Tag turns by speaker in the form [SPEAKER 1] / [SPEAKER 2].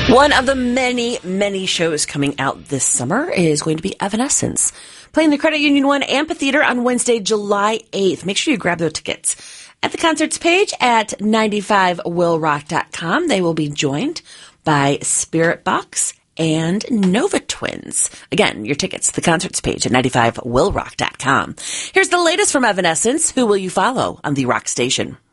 [SPEAKER 1] One of the many, many shows coming out this summer is going to be Evanescence, playing the Credit Union One Amphitheater on Wednesday, July 8th. Make sure you grab those tickets at the concerts page at 95willrock.com. They will be joined by Spirit Box and Nova Twins. Again, your tickets, the concerts page at 95willrock.com. Here's the latest from Evanescence. Who will you follow on the Rock Station?